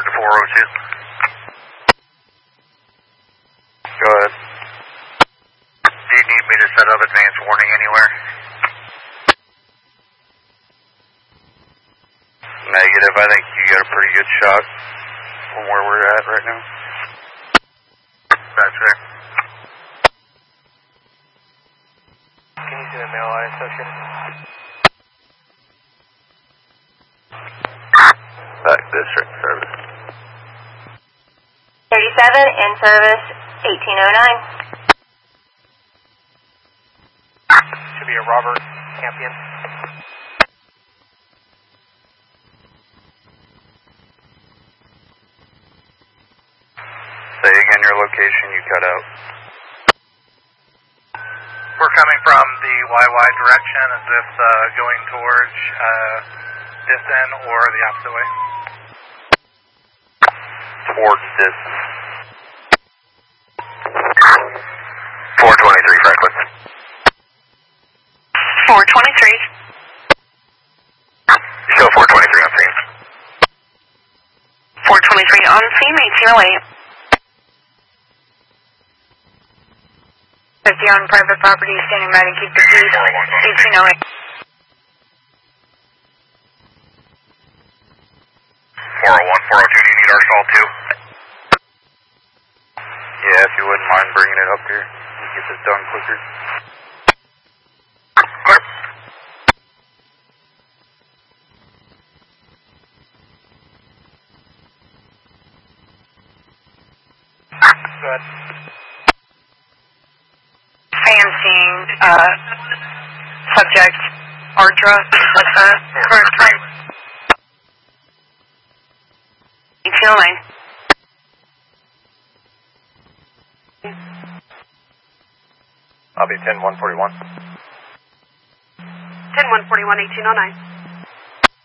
to 402. Go ahead. Do you need me to set up advance warning anywhere? Negative. I think you got a pretty good shot from where we're at right now. That's fair. Can you see the mail I associated? Back district service. 37 in service 1809. Should be a Robert Campion. Say again your location, you cut out. We're coming from the YY direction as if going towards Diston or the opposite way. Towards Diston. 423 Franklin. 423. Show 423 on scene. 423 on scene, 1808. 50 on private property, standing by to keep the peace, 1808. 401, 402, do you need our salt too? Yeah, if you wouldn't mind bringing it up here, we get this done quicker. Clear. Good. I am seeing subject Ardra at the current time. 1809. I'll be 10-141. 10-141, 1809.